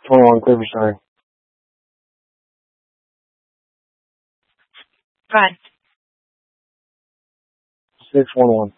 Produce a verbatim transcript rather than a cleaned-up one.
twenty-one Clipper Story. Go ahead. six one one.